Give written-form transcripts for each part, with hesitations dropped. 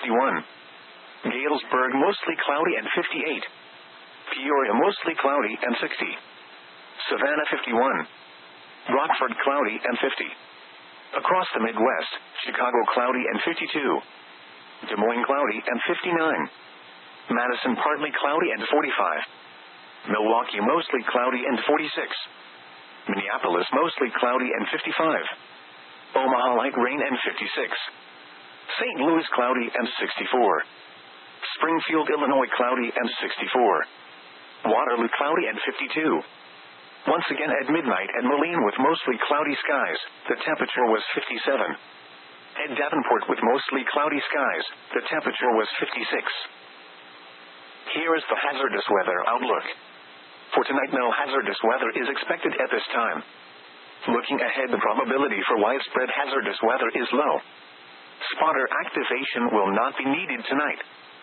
51. Galesburg, mostly cloudy and 58. Peoria, mostly cloudy and 60. Savannah, 51. Rockford, cloudy and 50. Across the Midwest, Chicago, cloudy and 52. Des Moines, cloudy and 59. Madison, partly cloudy and 45. Milwaukee, mostly cloudy and 46. Minneapolis, mostly cloudy and 55. Omaha, light rain and 56. St. Louis, cloudy and 64. Springfield, Illinois, cloudy and 64. Waterloo, cloudy and 52. Once again at midnight at Moline with mostly cloudy skies, the temperature was 57. At Davenport with mostly cloudy skies, the temperature was 56. Here is the hazardous weather outlook. For tonight, no hazardous weather is expected at this time. Looking ahead, the probability for widespread hazardous weather is low. Spotter activation will not be needed tonight.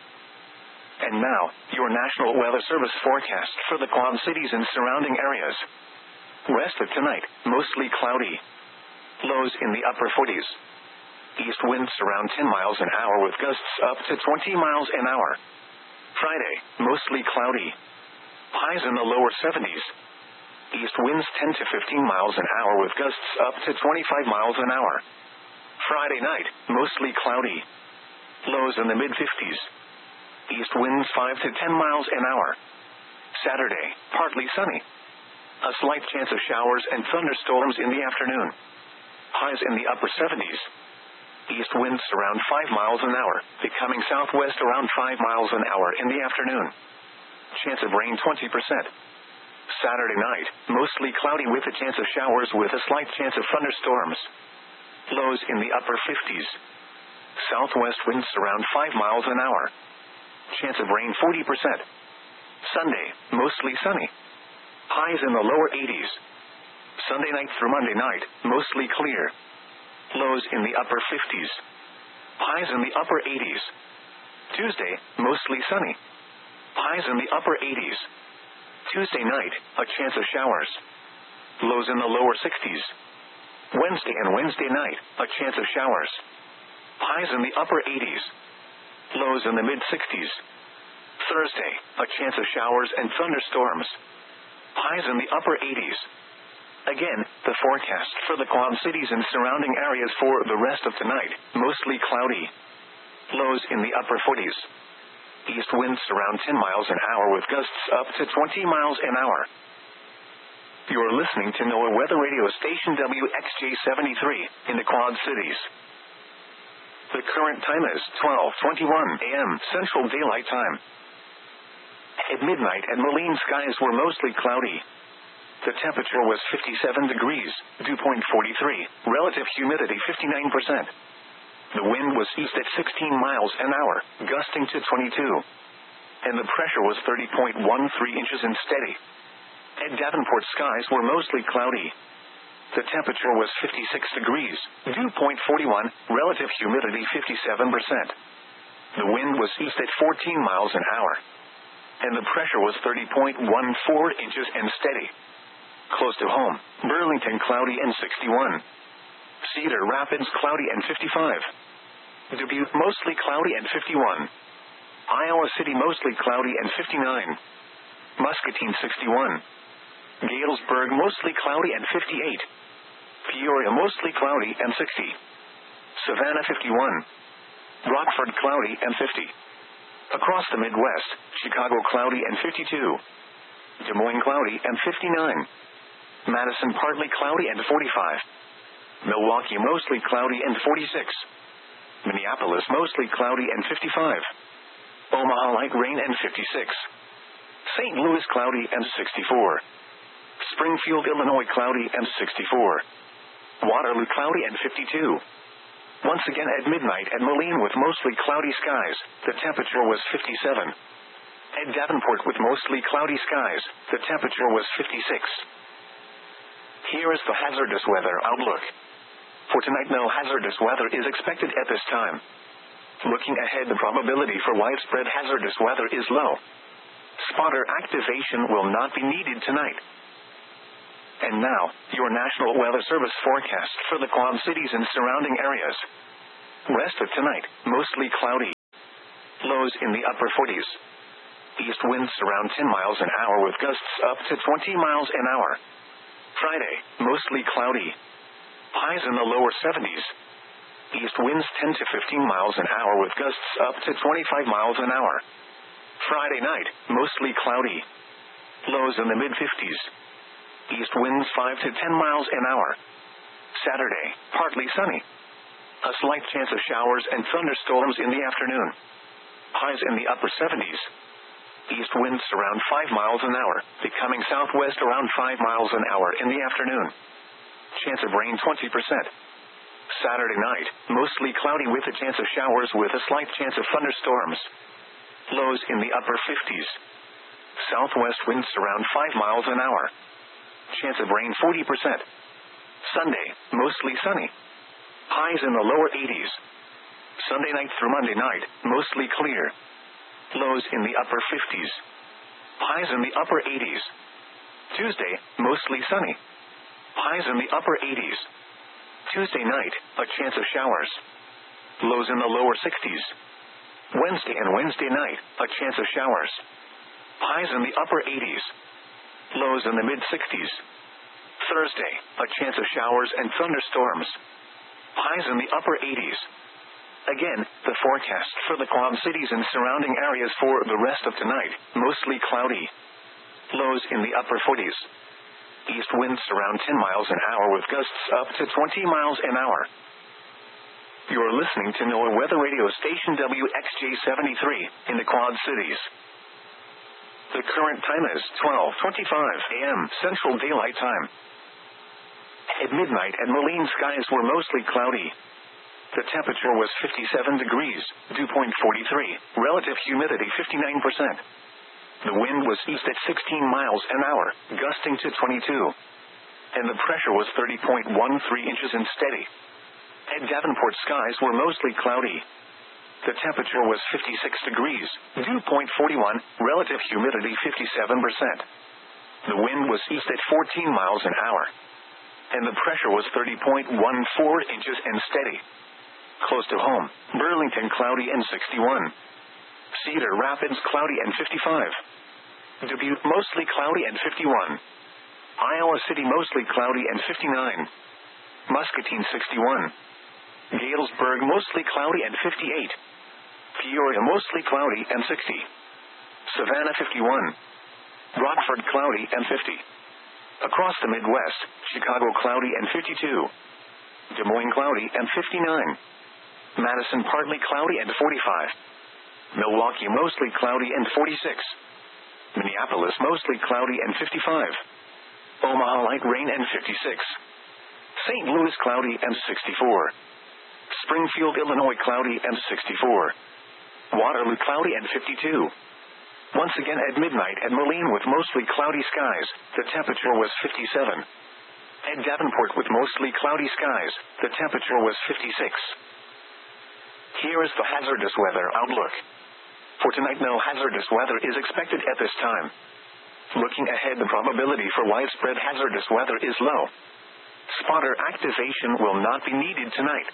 And now, your National Weather Service forecast for the Quad Cities and surrounding areas. Rest of tonight, mostly cloudy. Lows in the upper 40s. East winds around 10 miles an hour with gusts up to 20 miles an hour. Friday, mostly cloudy. Highs in the lower 70s. East winds 10 to 15 miles an hour with gusts up to 25 miles an hour. Friday night, mostly cloudy. Lows in the mid-50s. East winds 5 to 10 miles an hour. Saturday, partly sunny. A slight chance of showers and thunderstorms in the afternoon. Highs in the upper 70s. East winds around 5 miles an hour, becoming southwest around 5 miles an hour in the afternoon. Chance of rain 20%. Saturday night, mostly cloudy with a chance of showers with a slight chance of thunderstorms. Lows in the upper 50s. Southwest winds around 5 miles an hour. Chance of rain 40%. Sunday, mostly sunny. Highs in the lower 80s. Sunday night through Monday night, mostly clear. Lows in the upper 50s. Highs in the upper 80s. Tuesday, mostly sunny. Highs in the upper 80s. Tuesday night, a chance of showers. Lows in the lower 60s. Wednesday and Wednesday night, a chance of showers. Highs in the upper 80s. Lows in the mid-60s. Thursday, a chance of showers and thunderstorms. Highs in the upper 80s. Again, the forecast for the Quad Cities and surrounding areas for the rest of tonight, mostly cloudy. Lows in the upper 40s. East winds around 10 miles an hour with gusts up to 20 miles an hour. You're listening to NOAA Weather Radio Station WXJ73 in the Quad Cities. The current time is 12:21 a.m. Central Daylight Time. At midnight at Moline, skies were mostly cloudy. The temperature was 57 degrees, dew point 43, relative humidity 59%. The wind was east at 16 miles an hour, gusting to 22. And the pressure was 30.13 inches and steady. At Davenport, skies were mostly cloudy. The temperature was 56 degrees, dew point 41, relative humidity 57%. The wind was east at 14 miles an hour. And the pressure was 30.14 inches and steady. Close to home, Burlington, cloudy and 61. Cedar Rapids, cloudy and 55. Dubuque, mostly cloudy and 51. Iowa City, mostly cloudy and 59. Muscatine, 61. Galesburg, mostly cloudy and 58. Peoria, mostly cloudy and 60. Savannah, 51. Rockford, cloudy and 50. Across the Midwest, Chicago, cloudy and 52. Des Moines, cloudy and 59. Madison, partly cloudy and 45. Milwaukee, mostly cloudy and 46. Minneapolis, mostly cloudy and 55. Omaha, light rain and 56. St. Louis, cloudy and 64. Springfield, Illinois, cloudy and 64. Waterloo, cloudy and 52. Once again at midnight at Moline with mostly cloudy skies, the temperature was 57. At Davenport with mostly cloudy skies, the temperature was 56. Here is the hazardous weather outlook. For tonight, no hazardous weather is expected at this time. Looking ahead, the probability for widespread hazardous weather is low. Spotter activation will not be needed tonight. And now, your National Weather Service forecast for the Quad Cities and surrounding areas. Rest of tonight, mostly cloudy. Lows in the upper 40s. East winds around 10 miles an hour with gusts up to 20 miles an hour. Friday, mostly cloudy. Highs in the lower 70s. East winds 10 to 15 miles an hour with gusts up to 25 miles an hour. Friday night, mostly cloudy. Lows in the mid-50s. East winds 5 to 10 miles an hour. Saturday, partly sunny. A slight chance of showers and thunderstorms in the afternoon. Highs in the upper 70s. East winds around 5 miles an hour, becoming southwest around 5 miles an hour in the afternoon. Chance of rain 20%. Saturday night, mostly cloudy with a chance of showers with a slight chance of thunderstorms. Lows in the upper 50s. Southwest winds around 5 miles an hour. Chance of rain 40%. Sunday, mostly sunny. Highs in the lower 80s. Sunday night through Monday night, mostly clear. Lows in the upper 50s. Highs in the upper 80s. Tuesday, mostly sunny. Highs in the upper 80s. Tuesday night, a chance of showers. Lows in the lower 60s. Wednesday and Wednesday night, a chance of showers. Highs in the upper 80s. Lows in the mid-60s. Thursday, a chance of showers and thunderstorms. Highs in the upper 80s. Again, the forecast for the Quad Cities and surrounding areas for the rest of tonight, mostly cloudy. Lows in the upper 40s. East winds around 10 miles an hour with gusts up to 20 miles an hour. You're listening to NOAA Weather Radio Station WXJ73 in the Quad Cities. The current time is 12:25 a.m. Central Daylight Time. At midnight at Moline, skies were mostly cloudy. The temperature was 57 degrees, dew point 43, relative humidity 59%. The wind was east at 16 miles an hour, gusting to 22. And the pressure was 30.13 inches and steady. At Davenport, skies were mostly cloudy. The temperature was 56 degrees, dew point 41, relative humidity 57%. The wind was east at 14 miles an hour. And the pressure was 30.14 inches and steady. Close to home, Burlington cloudy and 61. Cedar Rapids cloudy and 55. Dubuque mostly cloudy and 51. Iowa City mostly cloudy and 59. Muscatine 61. Galesburg mostly cloudy and 58. Peoria mostly cloudy and 60. Savannah 51. Rockford cloudy and 50. Across the Midwest, Chicago cloudy and 52. Des Moines cloudy and 59. Madison partly cloudy and 45. Milwaukee mostly cloudy and 46. Minneapolis mostly cloudy and 55. Omaha light rain and 56. St. Louis cloudy and 64. Springfield, Illinois cloudy and 64. Waterloo cloudy and 52. Once again at midnight at Moline with mostly cloudy skies, the temperature was 57. At Davenport with mostly cloudy skies, the temperature was 56. Here is the hazardous weather outlook. For tonight, no hazardous weather is expected at this time. Looking ahead, the probability for widespread hazardous weather is low. Spotter activation will not be needed tonight.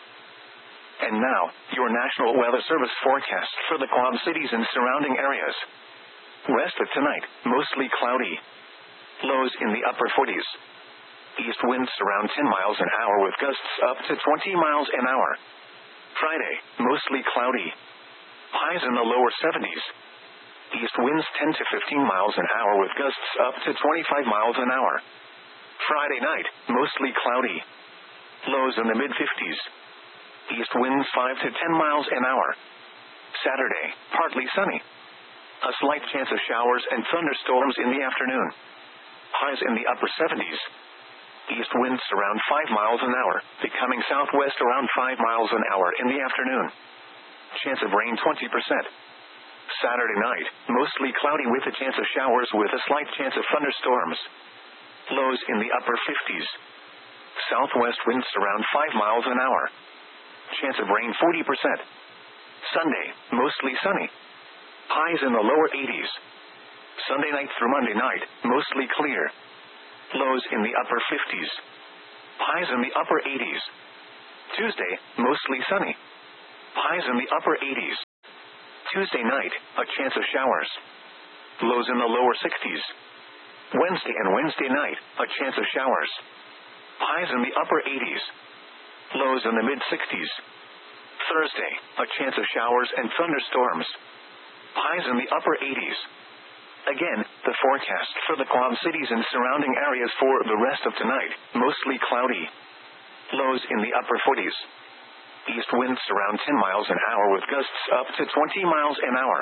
And now, your National Weather Service forecast for the Quad Cities and surrounding areas. Rest of tonight, mostly cloudy. Lows in the upper 40s. East winds around 10 miles an hour with gusts up to 20 miles an hour. Friday, mostly cloudy. Highs in the lower 70s. East winds 10 to 15 miles an hour with gusts up to 25 miles an hour. Friday night, mostly cloudy. Lows in the mid-50s. East winds 5 to 10 miles an hour. Saturday, partly sunny. A slight chance of showers and thunderstorms in the afternoon. Highs in the upper 70s. East winds around 5 miles an hour, becoming southwest around 5 miles an hour in the afternoon. Chance of rain 20%. Saturday night, mostly cloudy with a chance of showers with a slight chance of thunderstorms. Lows in the upper 50s. Southwest winds around 5 miles an hour. Chance of rain 40%. Sunday, mostly sunny. Highs in the lower 80s. Sunday night through Monday night, mostly clear. Lows in the upper 50s. Highs in the upper 80s. Tuesday, mostly sunny. Highs in the upper 80s. Tuesday night, a chance of showers. Lows in the lower 60s. Wednesday and Wednesday night, a chance of showers. Highs in the upper 80s. Lows in the mid-60s. Thursday, a chance of showers and thunderstorms. Highs in the upper 80s. Again, the forecast for the Quad Cities and surrounding areas for the rest of tonight, mostly cloudy. Lows in the upper 40s. East winds around 10 miles an hour with gusts up to 20 miles an hour.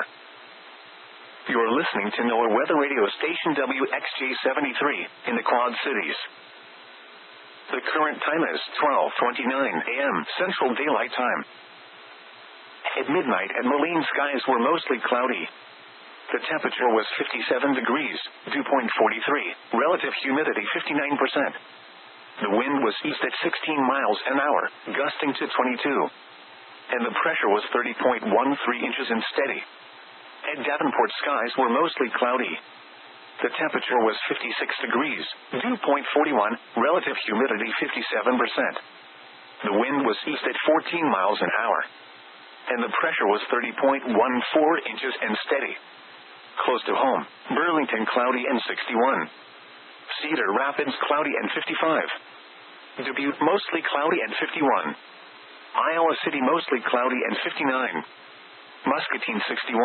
You're listening to NOAA Weather Radio Station WXJ73 in the Quad Cities. The current time is 12:29 a.m. Central Daylight Time. At midnight at Moline, skies were mostly cloudy. The temperature was 57 degrees, dew point 43, relative humidity 59%. The wind was east at 16 miles an hour, gusting to 22. And the pressure was 30.13 inches and steady. At Davenport, skies were mostly cloudy. The temperature was 56 degrees, dew point 41, relative humidity 57%. The wind was east at 14 miles an hour. And the pressure was 30.14 inches and steady. Close to home, Burlington cloudy and 61. Cedar Rapids cloudy and 55. Dubuque mostly cloudy and 51. Iowa City mostly cloudy and 59. Muscatine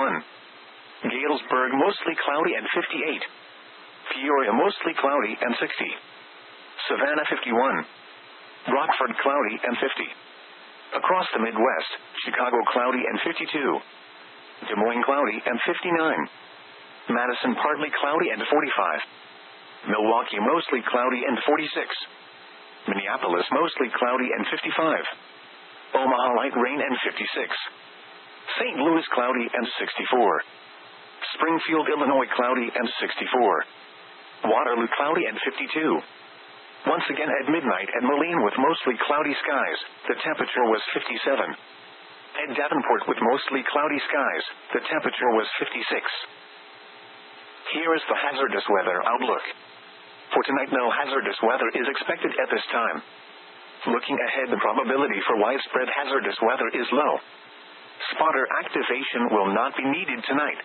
61. Galesburg mostly cloudy and 58. Peoria mostly cloudy and 60. Savannah 51. Rockford cloudy and 50. Across the Midwest, Chicago cloudy and 52. Des Moines cloudy and 59. Madison partly cloudy and 45. Milwaukee mostly cloudy and 46. Minneapolis mostly cloudy and 55. Omaha light rain and 56. St. Louis cloudy and 64. Springfield, Illinois cloudy and 64. Waterloo cloudy and 52. Once again at midnight at Moline with mostly cloudy skies, the temperature was 57. At Davenport with mostly cloudy skies, the temperature was 56. Here is the hazardous weather outlook. For tonight, no hazardous weather is expected at this time. Looking ahead, the probability for widespread hazardous weather is low. Spotter activation will not be needed tonight.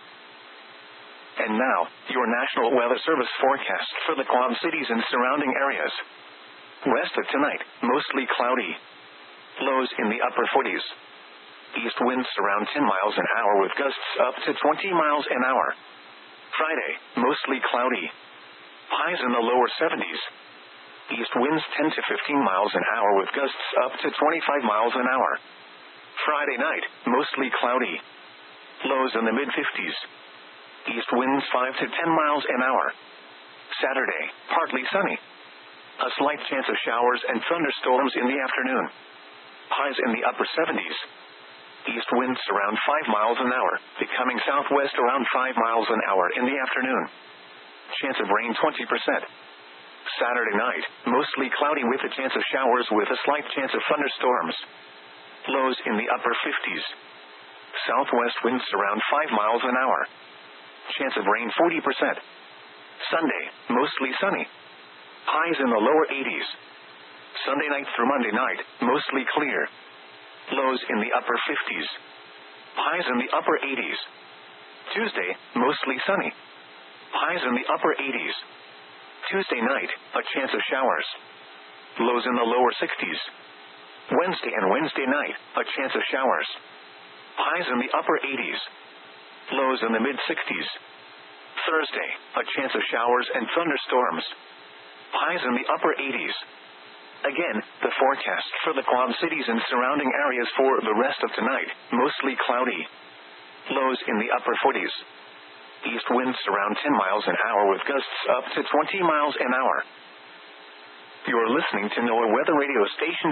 And now, your National Weather Service forecast for the Quad Cities and surrounding areas. West of tonight, mostly cloudy. Lows in the upper 40s. East winds around 10 miles an hour with gusts up to 20 miles an hour. Friday, mostly cloudy. Highs in the lower 70s. East winds 10 to 15 miles an hour with gusts up to 25 miles an hour. Friday night, mostly cloudy. Lows in the mid-50s. East winds 5 to 10 miles an hour. Saturday, partly sunny. A slight chance of showers and thunderstorms in the afternoon. Highs in the upper 70s. East winds around 5 miles an hour, becoming southwest around 5 miles an hour in the afternoon. Chance of rain 20%. Saturday night, mostly cloudy with a chance of showers with a slight chance of thunderstorms. Lows in the upper 50s. Southwest winds around 5 miles an hour. Chance of rain 40%. Sunday, mostly sunny. Highs in the lower 80s. Sunday night through Monday night, mostly clear. Lows in the upper 50s. Highs in the upper 80s. Tuesday, mostly sunny. Highs in the upper 80s. Tuesday night, a chance of showers. Lows in the lower 60s. Wednesday and Wednesday night, a chance of showers. Highs in the upper 80s. Lows in the mid-60s. Thursday, a chance of showers and thunderstorms. Highs in the upper 80s. Again, the forecast for the Quad Cities and surrounding areas for the rest of tonight, mostly cloudy. Lows in the upper 40s. East winds around 10 miles an hour with gusts up to 20 miles an hour. You're listening to NOAA Weather Radio Station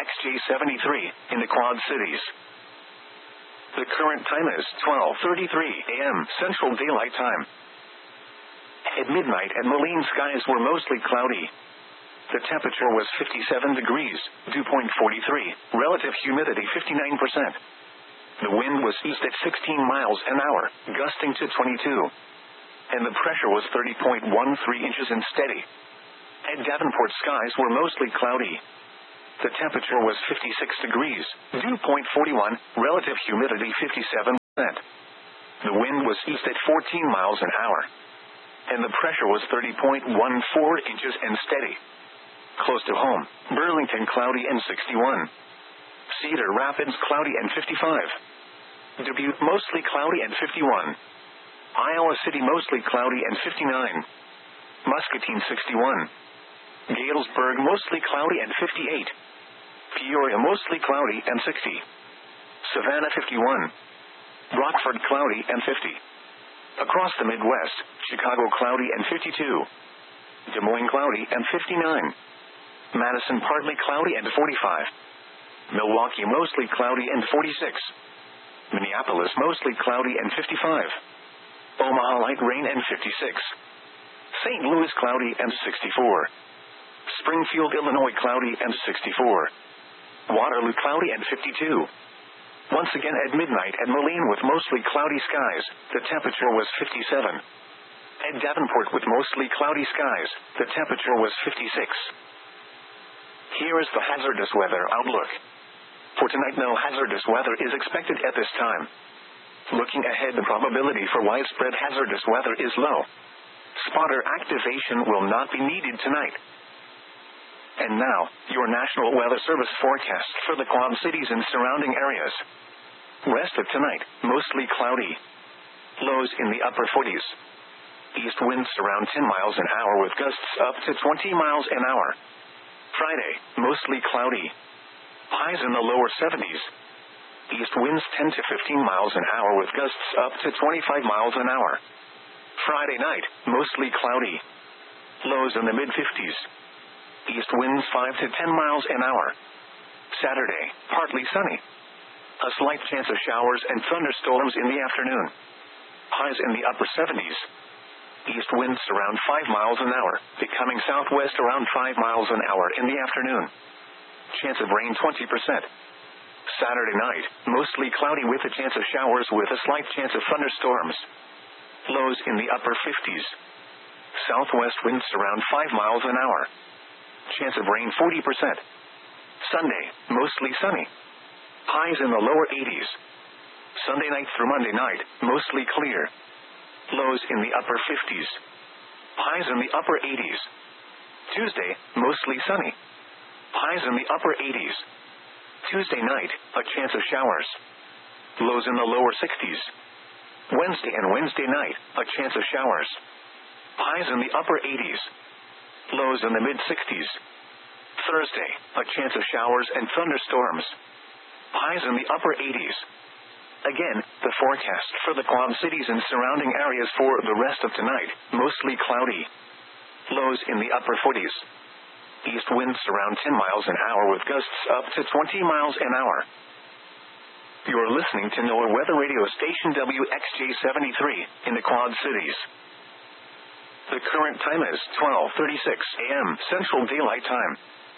WXJ73 in the Quad Cities. The current time is 12:33 a.m. Central Daylight Time. At midnight at Moline, skies were mostly cloudy. The temperature was 57 degrees, dew point 43, relative humidity 59%. The wind was east at 16 miles an hour, gusting to 22. And the pressure was 30.13 inches and steady. At Davenport, skies were mostly cloudy. The temperature was 56 degrees, dew point 41, relative humidity 57%. The wind was east at 14 miles an hour. And the pressure was 30.14 inches and steady. Close to home, Burlington cloudy and 61. Cedar Rapids cloudy and 55. Dubuque mostly cloudy and 51. Iowa City mostly cloudy and 59. Muscatine 61. Galesburg mostly cloudy and 58. Peoria mostly cloudy and 60. Savannah 51. Rockford cloudy and 50. Across the Midwest, Chicago cloudy and 52. Des Moines cloudy and 59. Madison partly cloudy and 45. Milwaukee mostly cloudy and 46. Minneapolis mostly cloudy and 55. Omaha light rain and 56. St. Louis cloudy and 64. Springfield, Illinois cloudy and 64. Waterloo cloudy and 52. Once again at midnight at Moline with mostly cloudy skies, the temperature was 57. At Davenport with mostly cloudy skies, the temperature was 56. Here is the hazardous weather outlook. For tonight, no hazardous weather is expected at this time. Looking ahead, the probability for widespread hazardous weather is low. Spotter activation will not be needed tonight. And now, your National Weather Service forecast for the Quad Cities and surrounding areas. Rest of tonight, mostly cloudy. Lows in the upper 40s. East winds around 10 miles an hour with gusts up to 20 miles an hour. Friday, mostly cloudy. Highs in the lower 70s. East winds 10 to 15 miles an hour with gusts up to 25 miles an hour. Friday night, mostly cloudy. Lows in the mid-50s. East winds 5 to 10 miles an hour. Saturday, partly sunny. A slight chance of showers and thunderstorms in the afternoon. Highs in the upper 70s. East winds around 5 miles an hour, becoming southwest around 5 miles an hour in the afternoon. Chance of rain 20%. Saturday night, mostly cloudy with a chance of showers with a slight chance of thunderstorms. Lows in the upper 50s. Southwest winds around 5 miles an hour. Chance of rain 40%. Sunday, mostly sunny. Highs in the lower 80s. Sunday night through Monday night, mostly clear. Lows in the upper 50s. Highs in the upper 80s. Tuesday, mostly sunny. Highs in the upper 80s. Tuesday night, a chance of showers. Lows in the lower 60s. Wednesday and Wednesday night, a chance of showers. Highs in the upper 80s. Lows in the mid-60s. Thursday, a chance of showers and thunderstorms. Highs in the upper 80s. Again, the forecast for the Quad Cities and surrounding areas for the rest of tonight, mostly cloudy. Lows in the upper 40s. East winds around 10 miles an hour with gusts up to 20 miles an hour. You're listening to NOAA Weather Radio Station WXJ-73 in the Quad Cities. The current time is 12:36 a.m. Central Daylight Time.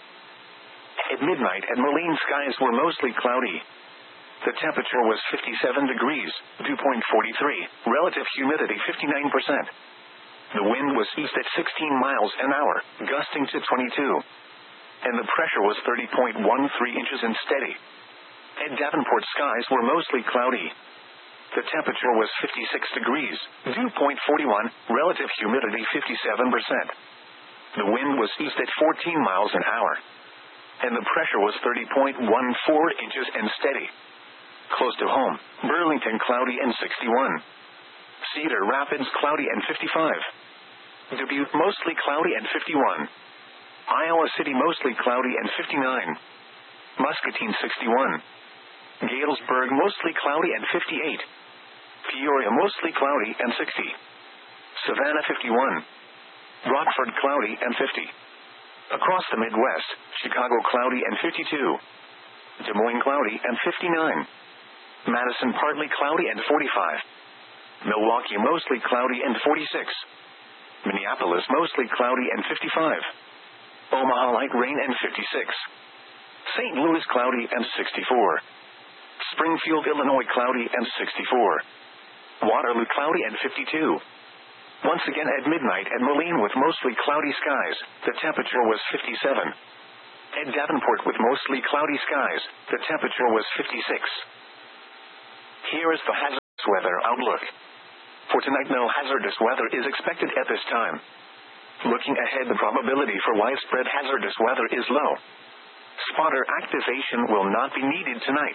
At midnight at Moline, skies were mostly cloudy. The temperature was 57 degrees, dew point 43, relative humidity 59%. The wind was east at 16 miles an hour, gusting to 22. And the pressure was 30.13 inches and steady. At Davenport, skies were mostly cloudy. The temperature was 56 degrees, dew point 41, relative humidity 57%. The wind was east at 14 miles an hour. And the pressure was 30.14 inches and steady. Close to home, Burlington cloudy and 61. Cedar Rapids cloudy and 55. Dubuque mostly cloudy and 51. Iowa City mostly cloudy and 59. Muscatine 61. Galesburg mostly cloudy and 58. Peoria mostly cloudy and 60. Savannah 51. Rockford cloudy and 50. Across the Midwest, Chicago cloudy and 52. Des Moines cloudy and 59. Madison partly cloudy and 45. Milwaukee mostly cloudy and 46. Minneapolis mostly cloudy and 55. Omaha light rain and 56. St. Louis cloudy and 64. Springfield, Illinois cloudy and 64. Waterloo cloudy and 52. Once again at midnight at Moline with mostly cloudy skies, the temperature was 57. At Davenport with mostly cloudy skies, the temperature was 56. Here is the hazard. Weather outlook. For tonight, no hazardous weather is expected at this time. Looking ahead, the probability for widespread hazardous weather is low. Spotter activation will not be needed tonight.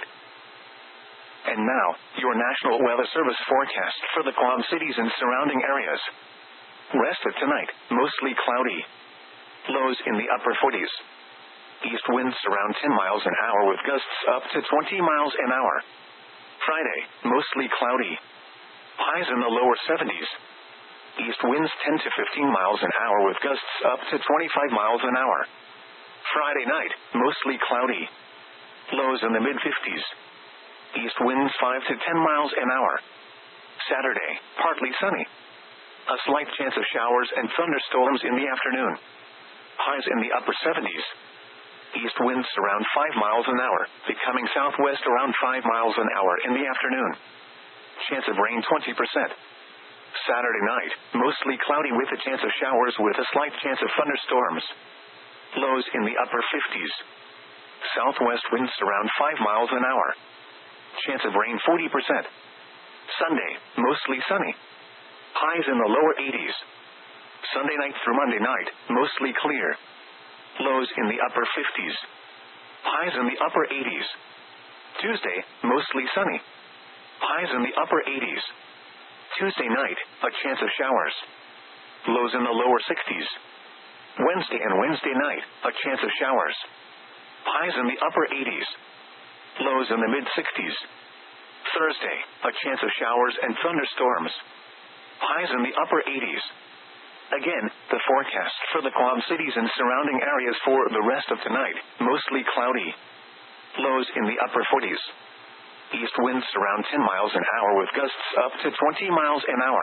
And now, your National Weather Service forecast for the Quad Cities and surrounding areas. Rest of tonight, mostly cloudy. Lows in the upper 40s. East winds around 10 miles an hour with gusts up to 20 miles an hour. Friday, mostly cloudy. Highs in the lower 70s. East winds 10 to 15 miles an hour with gusts up to 25 miles an hour. Friday night, mostly cloudy. Lows in the mid-50s. East winds 5 to 10 miles an hour. Saturday, partly sunny. A slight chance of showers and thunderstorms in the afternoon. Highs in the upper 70s. East winds around 5 miles an hour, becoming southwest around 5 miles an hour in the afternoon. Chance of rain 20%. Saturday night, mostly cloudy with a chance of showers with a slight chance of thunderstorms. Lows in the upper 50s. Southwest winds around 5 miles an hour. Chance of rain 40%. Sunday, mostly sunny. Highs in the lower 80s. Sunday night through Monday night, mostly clear. Lows in the upper 50s. Highs in the upper 80s. Tuesday, mostly sunny. Highs in the upper 80s. Tuesday night, a chance of showers. Lows in the lower 60s. Wednesday and Wednesday night, a chance of showers. Highs in the upper 80s. Lows in the mid-60s. Thursday, a chance of showers and thunderstorms. Highs in the upper 80s. Again, the forecast for the Quad Cities and surrounding areas for the rest of tonight, mostly cloudy. Lows in the upper 40s. East winds around 10 miles an hour with gusts up to 20 miles an hour.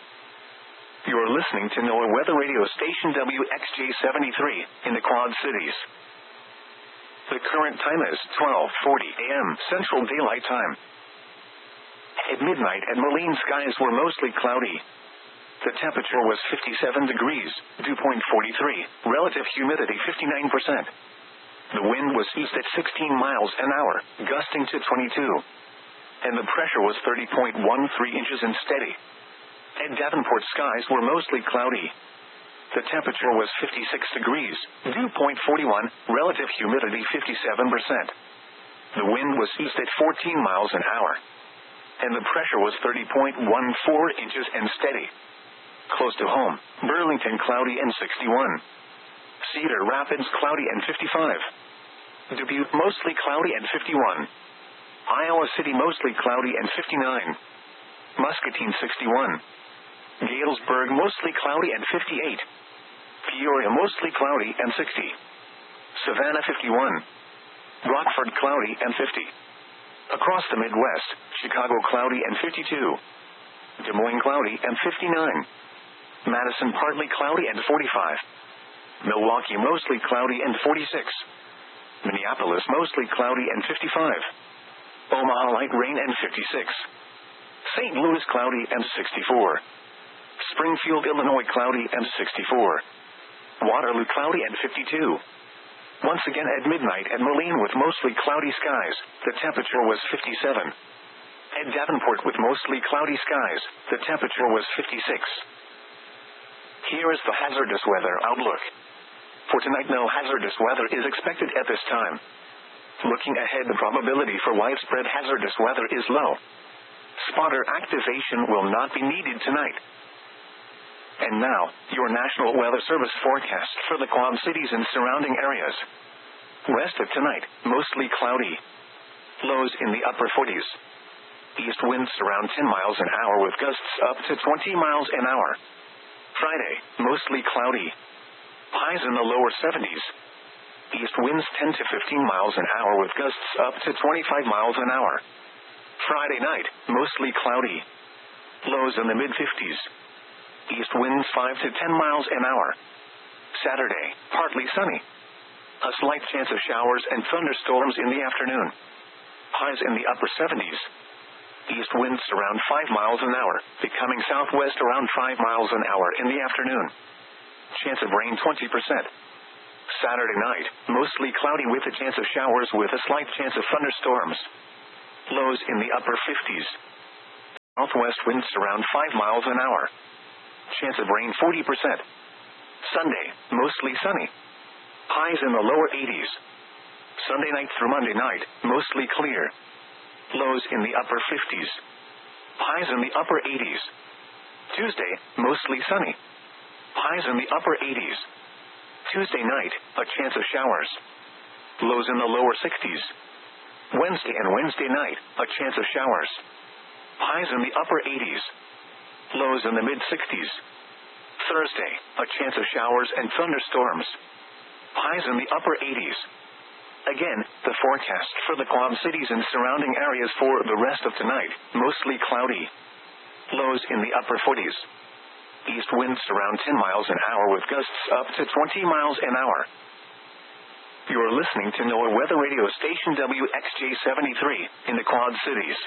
You're listening to NOAA Weather Radio Station WXJ73 in the Quad Cities. The current time is 12:40 a.m. Central Daylight Time. At midnight at Moline, skies were mostly cloudy. The temperature was 57 degrees, dew point 43, relative humidity 59%. The wind was east at 16 miles an hour, gusting to 22. And the pressure was 30.13 inches and steady. At Davenport, skies were mostly cloudy. The temperature was 56 degrees, dew point 41, relative humidity 57%. The wind was east at 14 miles an hour. And the pressure was 30.14 inches and steady. Close to home, Burlington cloudy and 61. Cedar Rapids cloudy and 55. Dubuque mostly cloudy and 51. Iowa City mostly cloudy and 59. Muscatine 61. Galesburg mostly cloudy and 58. Peoria mostly cloudy and 60. Savannah 51. Rockford cloudy and 50. Across the Midwest, Chicago cloudy and 52. Des Moines cloudy and 59. Madison partly cloudy and 45. Milwaukee mostly cloudy and 46. Minneapolis mostly cloudy and 55. Omaha light rain and 56. St. Louis cloudy and 64. Springfield, Illinois cloudy and 64. Waterloo cloudy and 52. Once again at midnight at Moline with mostly cloudy skies, the temperature was 57. At Davenport with mostly cloudy skies, the temperature was 56. Here is the hazardous weather outlook. For tonight, no hazardous weather is expected at this time. Looking ahead, the probability for widespread hazardous weather is low. Spotter activation will not be needed tonight. And now, your National Weather Service forecast for the Quad Cities and surrounding areas. Rest of tonight, mostly cloudy. Lows in the upper 40s. East winds around 10 miles an hour with gusts up to 20 miles an hour. Friday, mostly cloudy. Highs in the lower 70s. East winds 10 to 15 miles an hour with gusts up to 25 miles an hour. Friday night, mostly cloudy. Lows in the mid-50s. East winds 5 to 10 miles an hour. Saturday, partly sunny. A slight chance of showers and thunderstorms in the afternoon. Highs in the upper 70s. East winds around 5 miles an hour, becoming southwest around 5 miles an hour in the afternoon. Chance of rain 20%. Saturday night, mostly cloudy with a chance of showers with a slight chance of thunderstorms. Lows in the upper 50s. Southwest winds around 5 miles an hour. Chance of rain 40%. Sunday, mostly sunny. Highs in the lower 80s. Sunday night through Monday night, mostly clear. Lows in the upper 50s. Highs in the upper 80s. Tuesday, mostly sunny. Highs in the upper 80s. Tuesday night, a chance of showers. Lows in the lower 60s. Wednesday and Wednesday night, a chance of showers. Highs in the upper 80s. Lows in the mid-60s. Thursday, a chance of showers and thunderstorms. Highs in the upper 80s. Again, the forecast for the Quad Cities and surrounding areas for the rest of tonight, mostly cloudy. Lows in the upper 40s. East winds around 10 miles an hour with gusts up to 20 miles an hour. You're listening to NOAA Weather Radio Station WXJ73 in the Quad Cities.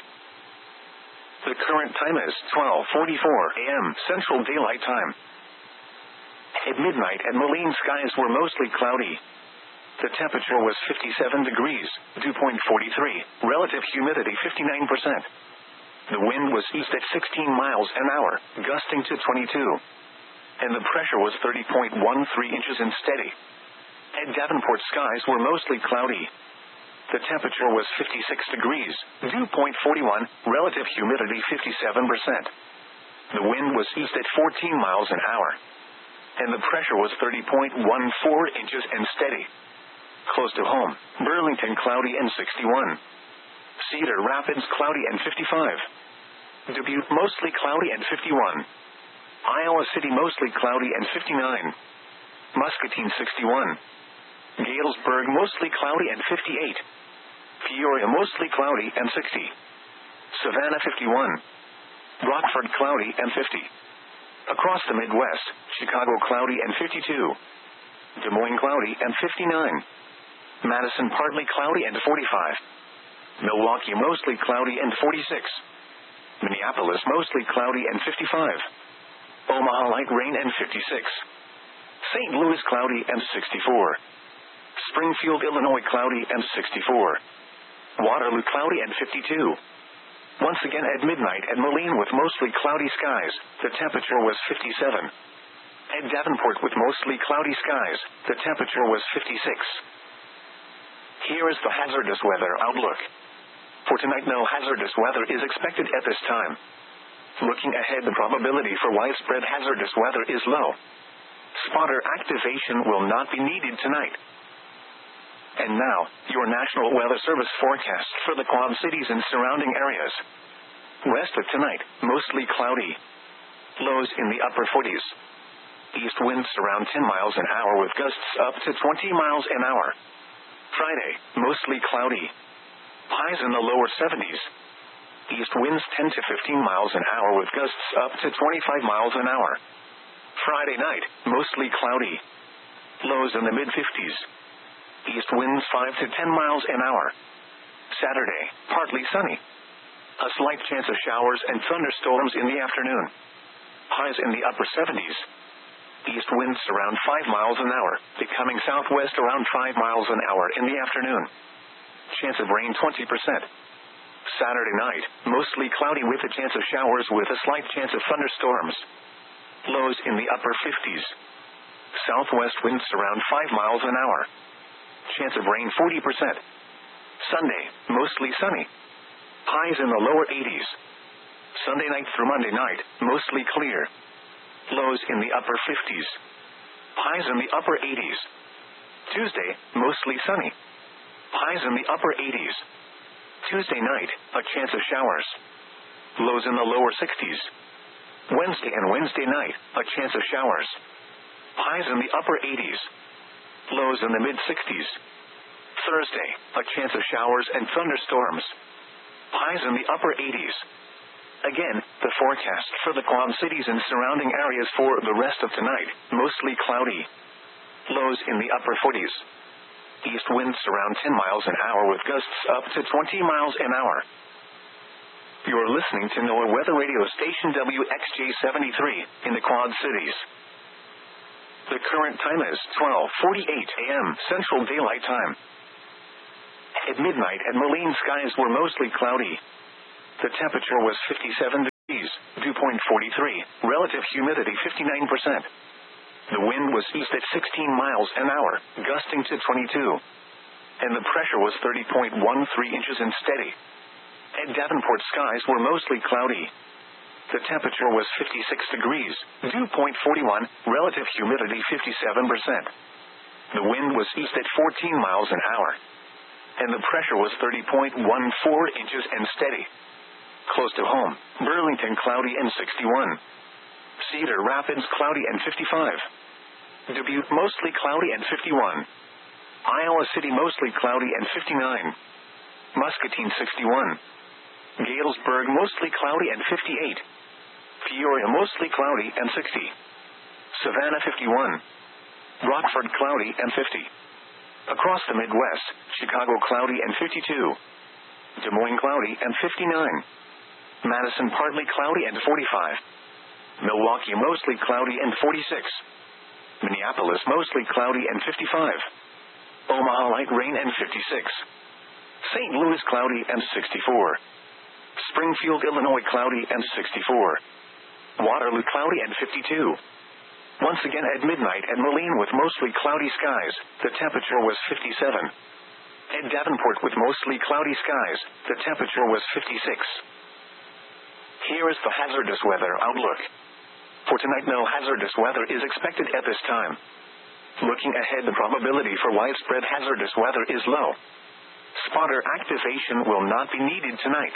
The current time is 12:44 a.m. Central Daylight Time. At midnight at Moline, skies were mostly cloudy. The temperature was 57 degrees, dew point 43, relative humidity 59%. The wind was east at 16 miles an hour, gusting to 22. And the pressure was 30.13 inches and steady. At Davenport, skies were mostly cloudy. The temperature was 56 degrees, dew point 41, relative humidity 57%. The wind was east at 14 miles an hour. And the pressure was 30.14 inches and steady. Close to home, Burlington cloudy and 61. Cedar Rapids cloudy and 55. Dubuque mostly cloudy and 51. Iowa City mostly cloudy and 59. Muscatine 61. Galesburg mostly cloudy and 58. Peoria mostly cloudy and 60. Savannah 51. Rockford cloudy and 50. Across the Midwest, Chicago cloudy and 52. Des Moines cloudy and 59. Madison partly cloudy and 45. Milwaukee mostly cloudy and 46. Minneapolis mostly cloudy and 55. Omaha light rain and 56. St. Louis cloudy and 64. Springfield, Illinois cloudy and 64. Waterloo cloudy and 52. Once again at midnight at Moline with mostly cloudy skies, the temperature was 57. At Davenport with mostly cloudy skies, the temperature was 56. Here is the hazardous weather outlook. For tonight, no hazardous weather is expected at this time. Looking ahead, the probability for widespread hazardous weather is low. Spotter activation will not be needed tonight. And now, your National Weather Service forecast for the Quad Cities and surrounding areas. Rest of tonight, mostly cloudy. Lows in the upper 40s. East winds around 10 miles an hour with gusts up to 20 miles an hour. Friday, mostly cloudy. Highs in the lower 70s. East winds 10 to 15 miles an hour with gusts up to 25 miles an hour. Friday night, mostly cloudy. Lows in the mid-50s. East winds 5 to 10 miles an hour. Saturday, partly sunny. A slight chance of showers and thunderstorms in the afternoon. Highs in the upper 70s. East winds around 5 miles an hour, becoming southwest around 5 miles an hour in the afternoon. Chance of rain 20%. Saturday night, mostly cloudy with a chance of showers with a slight chance of thunderstorms. Lows in the upper 50s. Southwest winds around 5 miles an hour. Chance of rain 40%. Sunday, mostly sunny. Highs in the lower 80s. Sunday night through Monday night, mostly clear. Lows in the upper 50s. Highs in the upper 80s. Tuesday, mostly sunny. Highs in the upper 80s. Tuesday night, a chance of showers. Lows in the lower 60s. Wednesday and Wednesday night, a chance of showers. Highs in the upper 80s. Lows in the mid-60s. Thursday, a chance of showers and thunderstorms. Highs in the upper 80s. Again, the forecast for the Quad Cities and surrounding areas for the rest of tonight, mostly cloudy. Lows in the upper 40s. East winds around 10 miles an hour with gusts up to 20 miles an hour. You're listening to NOAA Weather Radio Station WXJ73 in the Quad Cities. The current time is 12:48 a.m. Central Daylight Time. At midnight at Moline, skies were mostly cloudy. The temperature was 57 degrees. 2.43, relative humidity 59%. The wind was east at 16 miles an hour, gusting to 22. And the pressure was 30.13 inches and steady. At Davenport, skies were mostly cloudy. The temperature was 56 degrees, dew point 41, relative humidity 57%. The wind was east at 14 miles an hour. And the pressure was 30.14 inches and steady. Close to home, Burlington cloudy and 61. Cedar Rapids cloudy and 55. Dubuque mostly cloudy and 51. Iowa City mostly cloudy and 59. Muscatine 61. Galesburg mostly cloudy and 58. Peoria mostly cloudy and 60. Savannah 51. Rockford cloudy and 50. Across the Midwest, Chicago cloudy and 52. Des Moines cloudy and 59. Madison partly cloudy and 45. Milwaukee mostly cloudy and 46. Minneapolis mostly cloudy and 55. Omaha light rain and 56. St. Louis cloudy and 64. Springfield, Illinois cloudy and 64. Waterloo cloudy and 52. Once again at midnight at Moline with mostly cloudy skies, the temperature was 57. At Davenport with mostly cloudy skies, the temperature was 56. Here is the hazardous weather outlook. For tonight, no hazardous weather is expected at this time. Looking ahead, the probability for widespread hazardous weather is low. Spotter activation will not be needed tonight.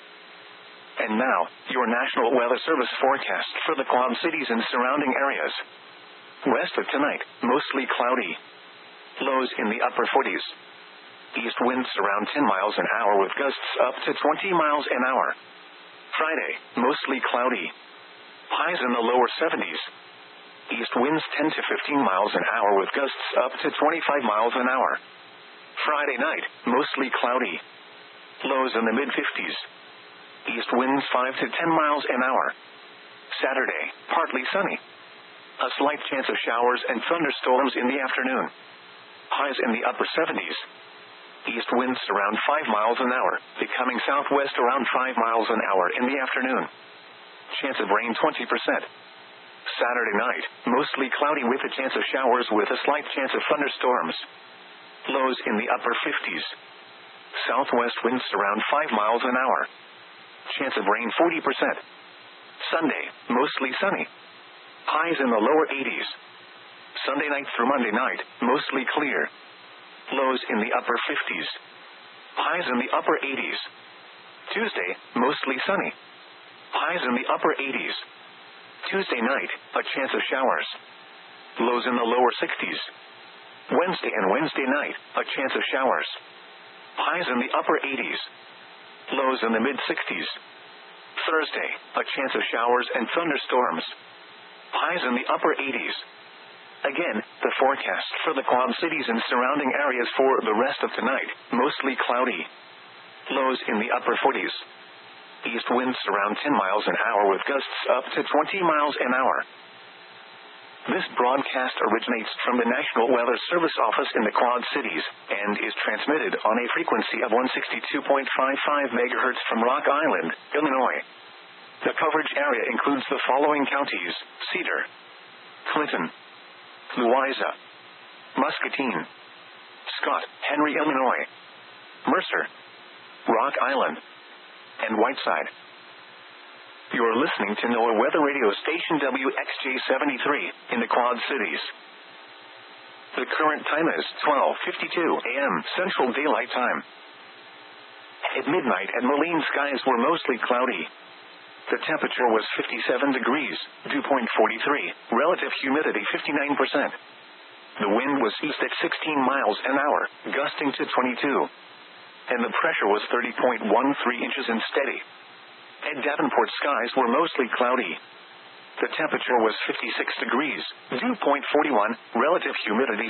And now, your National Weather Service forecast for the Quad Cities and surrounding areas. West of tonight, mostly cloudy. Lows in the upper 40s. East winds around 10 miles an hour with gusts up to 20 miles an hour. Friday, mostly cloudy. Highs in the lower 70s. East winds 10 to 15 miles an hour with gusts up to 25 miles an hour. Friday night, mostly cloudy. Lows in the mid-50s. East winds 5 to 10 miles an hour. Saturday, partly sunny. A slight chance of showers and thunderstorms in the afternoon. Highs in the upper 70s. East winds around 5 miles an hour, becoming southwest around 5 miles an hour in the afternoon. Chance of rain 20%. Saturday night, mostly cloudy with a chance of showers with a slight chance of thunderstorms. Lows in the upper 50s. Southwest winds around 5 miles an hour. Chance of rain 40%. Sunday, mostly sunny. Highs in the lower 80s. Sunday night through Monday night, mostly clear. Lows in the upper 50s. Highs in the upper 80s. Tuesday, mostly sunny. Highs in the upper 80s. Tuesday night, a chance of showers. Lows in the lower 60s. Wednesday and Wednesday night, a chance of showers. Highs in the upper 80s. Lows in the mid-60s. Thursday, a chance of showers and thunderstorms. Highs in the upper 80s. Again, the forecast for the Quad Cities and surrounding areas for the rest of tonight, mostly cloudy. Lows in the upper 40s. East winds around 10 miles an hour with gusts up to 20 miles an hour. This broadcast originates from the National Weather Service office in the Quad Cities and is transmitted on a frequency of 162.55 MHz from Rock Island, Illinois. The coverage area includes the following counties: Cedar, Clinton, Louisa, Muscatine, Scott, Henry, Illinois, Mercer, Rock Island, and Whiteside. You are listening to NOAA Weather Radio Station WXJ73 in the Quad Cities. The current time is 12:52 a.m. Central Daylight Time. At midnight at Moline, skies were mostly cloudy. The temperature was 57 degrees, dew point 43, relative humidity 59%. The wind was east at 16 miles an hour, gusting to 22. And the pressure was 30.13 inches and steady. At Davenport, skies were mostly cloudy. The temperature was 56 degrees, dew point 41, relative humidity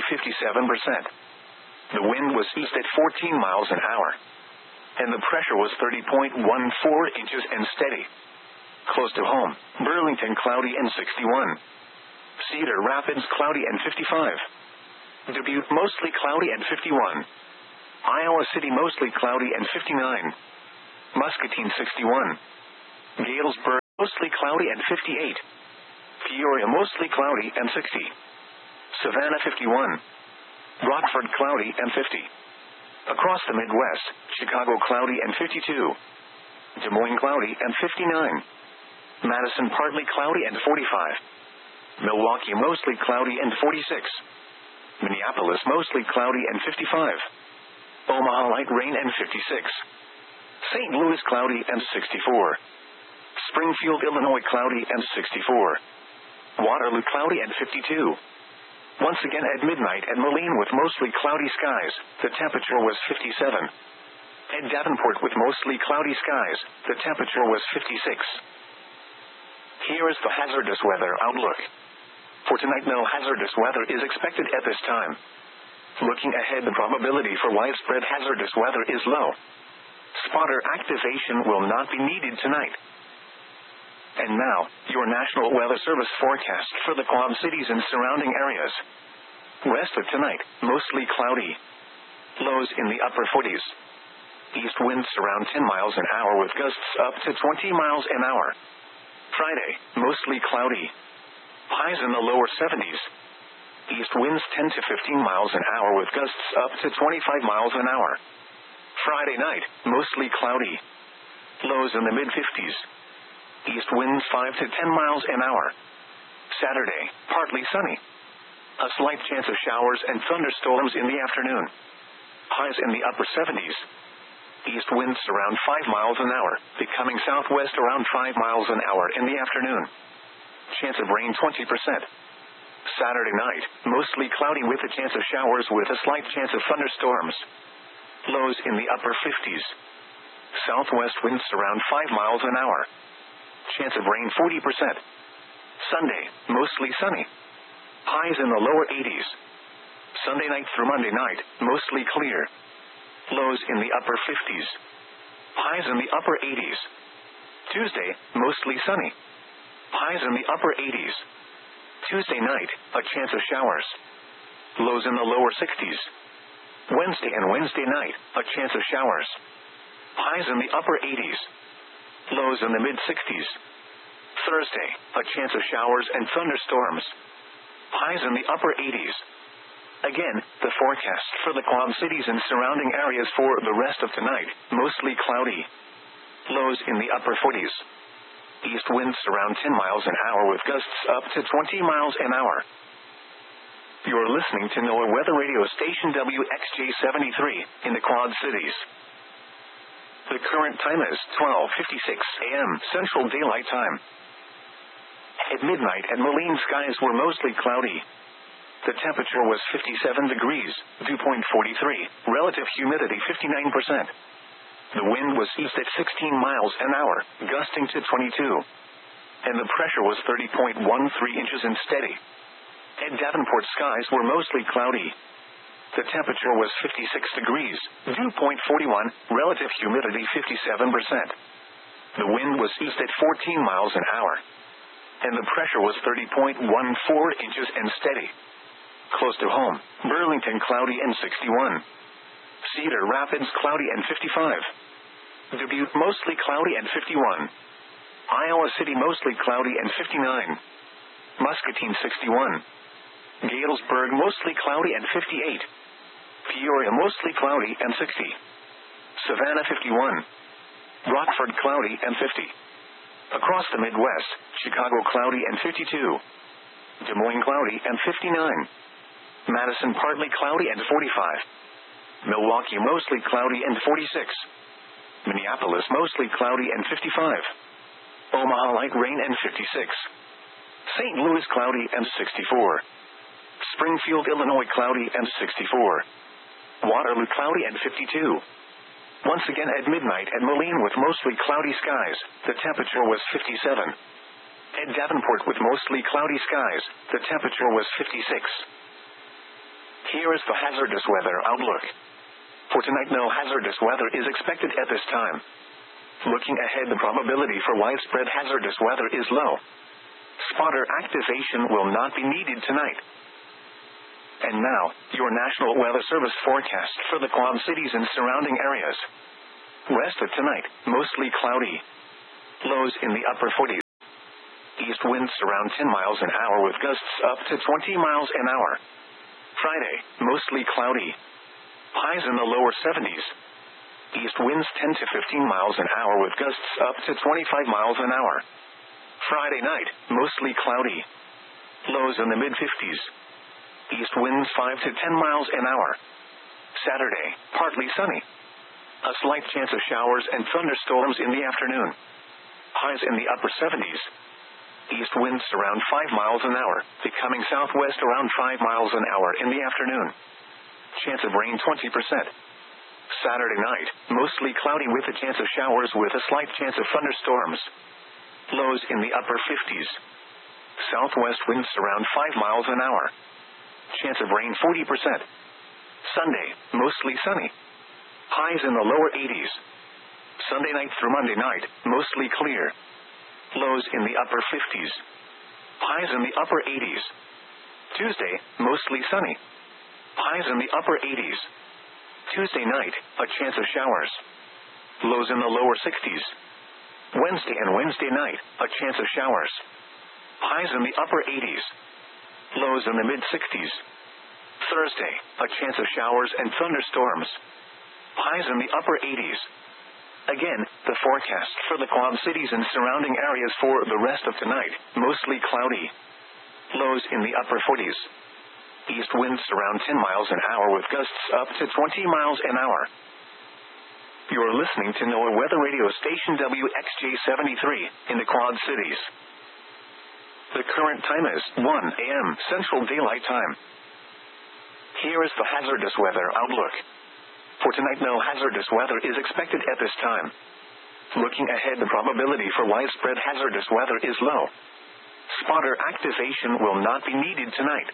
57%. The wind was east at 14 miles an hour. And the pressure was 30.14 inches and steady. Close to home, Burlington cloudy and 61. Cedar Rapids cloudy and 55. Dubuque mostly cloudy and 51. Iowa City mostly cloudy and 59. Muscatine 61. Galesburg mostly cloudy and 58. Peoria mostly cloudy and 60. Savannah 51. Rockford cloudy and 50. Across the Midwest, Chicago cloudy and 52. Des Moines cloudy and 59. Madison partly cloudy and 45. Milwaukee mostly cloudy and 46. Minneapolis mostly cloudy and 55. Omaha light rain and 56. St. Louis cloudy and 64. Springfield, Illinois cloudy and 64. Waterloo cloudy and 52. Once again at midnight at Moline with mostly cloudy skies, the temperature was 57. At Davenport with mostly cloudy skies, the temperature was 56. Here is the hazardous weather outlook. For tonight, no hazardous weather is expected at this time. Looking ahead, the probability for widespread hazardous weather is low. Spotter activation will not be needed tonight. And now, your National Weather Service forecast for the Quad Cities and surrounding areas. West of tonight, mostly cloudy. Lows in the upper 40s. East winds around 10 miles an hour with gusts up to 20 miles an hour. Friday, mostly cloudy. Highs in the lower 70s. East winds 10 to 15 miles an hour with gusts up to 25 miles an hour. Friday night, mostly cloudy. Lows in the mid-50s. East winds 5 to 10 miles an hour. Saturday, partly sunny. A slight chance of showers and thunderstorms in the afternoon. Highs in the upper 70s. East winds around 5 miles an hour, becoming southwest around 5 miles an hour in the afternoon. Chance of rain 20%. Saturday night, mostly cloudy with a chance of showers with a slight chance of thunderstorms. Lows in the upper 50s. Southwest winds around 5 miles an hour. Chance of rain 40%. Sunday, mostly sunny. Highs in the lower 80s. Sunday night through Monday night, mostly clear. Lows in the upper 50s. Highs in the upper 80s. Tuesday, mostly sunny. Highs in the upper 80s. Tuesday night, a chance of showers. Lows in the lower 60s. Wednesday and Wednesday night, a chance of showers. Highs in the upper 80s. Lows in the mid-60s. Thursday, a chance of showers and thunderstorms. Highs in the upper 80s. Again, the forecast for the Quad Cities and surrounding areas for the rest of tonight, mostly cloudy. Lows in the upper 40s. East winds around 10 miles an hour with gusts up to 20 miles an hour. You're listening to NOAA Weather Radio Station WXJ73 in the Quad Cities. The current time is 12:56 a.m. Central Daylight Time. At midnight at Moline, skies were mostly cloudy. The temperature was 57 degrees, dew point 43, relative humidity 59%. The wind was east at 16 miles an hour, gusting to 22. And the pressure was 30.13 inches and steady. At Davenport, skies were mostly cloudy. The temperature was 56 degrees, dew point 41, relative humidity 57%. The wind was east at 14 miles an hour. And the pressure was 30.14 inches and steady. Close to home, Burlington cloudy and 61. Cedar Rapids cloudy and 55. Dubuque mostly cloudy and 51. Iowa City mostly cloudy and 59. Muscatine 61. Galesburg mostly cloudy and 58. Peoria mostly cloudy and 60. Savannah 51. Rockford cloudy and 50. Across the Midwest, Chicago cloudy and 52. Des Moines cloudy and 59. Madison partly cloudy and 45. Milwaukee mostly cloudy and 46. Minneapolis mostly cloudy and 55. Omaha light rain and 56. St. Louis cloudy and 64. Springfield, Illinois cloudy and 64. Waterloo cloudy and 52. Once again at midnight at Moline with mostly cloudy skies, the temperature was 57. At Davenport with mostly cloudy skies, the temperature was 56. Here is the hazardous weather outlook. For tonight, no hazardous weather is expected at this time. Looking ahead, the probability for widespread hazardous weather is low. Spotter activation will not be needed tonight. And now, your National Weather Service forecast for the Quad Cities and surrounding areas. West of tonight, mostly cloudy. Lows in the upper 40s. East winds around 10 miles an hour with gusts up to 20 miles an hour. Friday, mostly cloudy. Highs in the lower 70s. East winds 10 to 15 miles an hour with gusts up to 25 miles an hour. Friday night, mostly cloudy. Lows in the mid-50s. East winds 5 to 10 miles an hour. Saturday, partly sunny. A slight chance of showers and thunderstorms in the afternoon. Highs in the upper 70s. East winds around 5 miles an hour, becoming southwest around 5 miles an hour in the afternoon. Chance of rain 20%. Saturday night, mostly cloudy with a chance of showers with a slight chance of thunderstorms. Lows in the upper 50s. Southwest winds around 5 miles an hour. Chance of rain 40%. Sunday, mostly sunny. Highs in the lower 80s. Sunday night through Monday night, mostly clear. Lows in the upper 50s. Highs in the upper 80s. Tuesday, mostly sunny. Highs in the upper 80s. Tuesday night, a chance of showers. Lows in the lower 60s. Wednesday and Wednesday night, a chance of showers. Highs in the upper 80s. Lows in the mid-60s. Thursday, a chance of showers and thunderstorms. Highs in the upper 80s. Again, the forecast for the Quad Cities and surrounding areas for the rest of tonight, mostly cloudy. Lows in the upper 40s. East winds around 10 miles an hour with gusts up to 20 miles an hour. You're listening to NOAA Weather Radio Station WXJ73 in the Quad Cities. The current time is 1 a.m. Central Daylight Time. Here is the hazardous weather outlook. For tonight, no hazardous weather is expected at this time. Looking ahead, the probability for widespread hazardous weather is low. Spotter activation will not be needed tonight.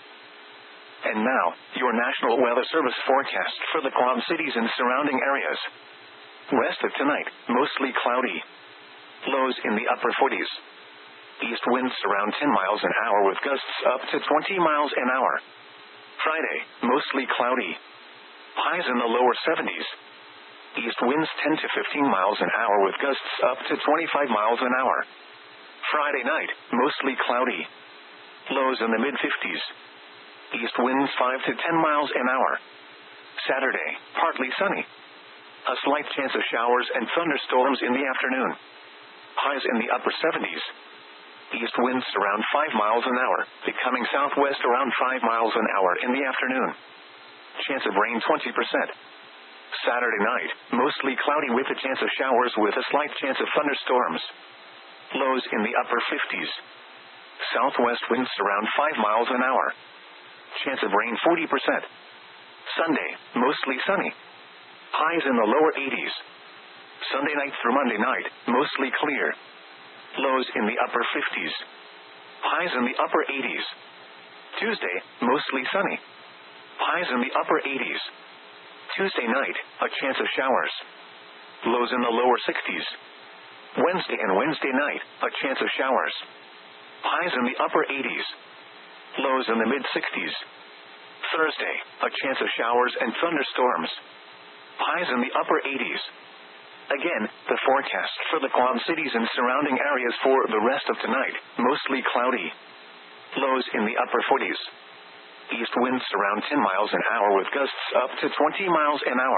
And now, your National Weather Service forecast for the Quad Cities and surrounding areas. Rest of tonight, mostly cloudy. Lows in the upper 40s. East winds around 10 miles an hour with gusts up to 20 miles an hour. Friday, mostly cloudy. Highs in the lower 70s. East winds 10 to 15 miles an hour with gusts up to 25 miles an hour. Friday night, mostly cloudy. Lows in the mid-50s. East winds 5 to 10 miles an hour. Saturday, partly sunny. A slight chance of showers and thunderstorms in the afternoon. Highs in the upper 70s. East winds around 5 miles an hour, becoming southwest around 5 miles an hour in the afternoon. Chance of rain 20%. Saturday night, mostly cloudy with a chance of showers with a slight chance of thunderstorms. Lows in the upper 50s. Southwest winds around 5 miles an hour. Chance of rain 40%. Sunday, mostly sunny. Highs in the lower 80s. Sunday night through Monday night, mostly clear. Lows in the upper 50s. Highs in the upper 80s. Tuesday, mostly sunny. Highs in the upper 80s. Tuesday night, a chance of showers. Lows in the lower 60s. Wednesday and Wednesday night, a chance of showers. Highs in the upper 80s. Lows in the mid-60s. Thursday, a chance of showers and thunderstorms. Highs in the upper 80s. Again, the forecast for the Quad Cities and surrounding areas for the rest of tonight, mostly cloudy. Lows in the upper 40s. East winds around 10 miles an hour with gusts up to 20 miles an hour.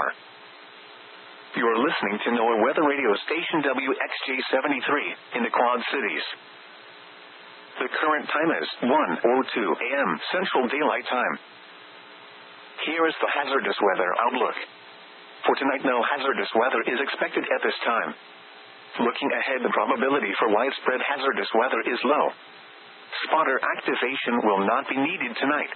You're listening to NOAA Weather Radio Station WXJ73 in the Quad Cities. The current time is 1:02 a.m. Central Daylight Time. Here is the hazardous weather outlook. For tonight, no hazardous weather is expected at this time. Looking ahead, the probability for widespread hazardous weather is low. Spotter activation will not be needed tonight.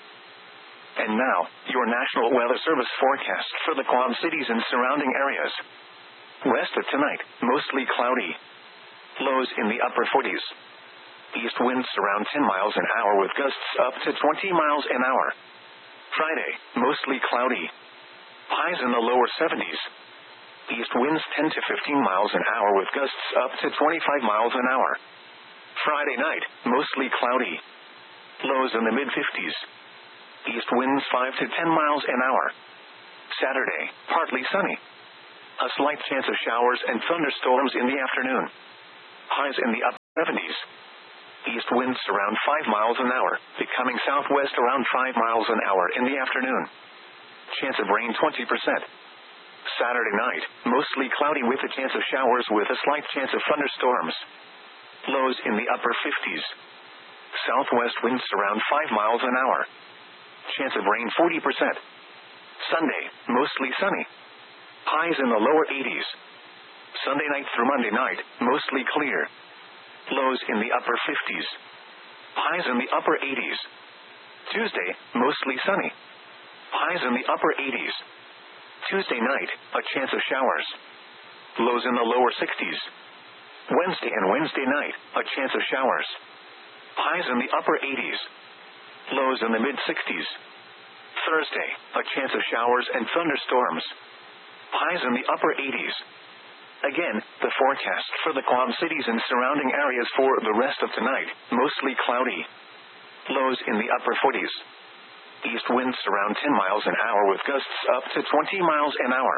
And now, your National Weather Service forecast for the Quad Cities and surrounding areas. Rest of tonight, mostly cloudy. Lows in the upper 40s. East winds around 10 miles an hour with gusts up to 20 miles an hour. Friday, mostly cloudy. Highs in the lower 70s. East winds 10 to 15 miles an hour with gusts up to 25 miles an hour. Friday night, mostly cloudy. Lows in the mid-50s. East winds 5 to 10 miles an hour. Saturday, partly sunny. A slight chance of showers and thunderstorms in the afternoon. Highs in the upper 70s. East winds around 5 miles an hour, becoming southwest around 5 miles an hour in the afternoon. Chance of rain 20%. Saturday night, mostly cloudy with a chance of showers with a slight chance of thunderstorms. Lows in the upper 50s. Southwest winds around 5 miles an hour. Chance of rain 40%. Sunday, mostly sunny. Highs in the lower 80s. Sunday night through Monday night, mostly clear. Lows in the upper 50s. Highs in the upper 80s. Tuesday, mostly sunny. Highs in the upper 80s. Tuesday night, a chance of showers. Lows in the lower 60s. Wednesday and Wednesday night, a chance of showers. Highs in the upper 80s. Lows in the mid-60s. Thursday, a chance of showers and thunderstorms. Highs in the upper 80s. Again, the forecast for the Quad Cities and surrounding areas for the rest of tonight, mostly cloudy. Lows in the upper 40s. East winds around 10 miles an hour with gusts up to 20 miles an hour.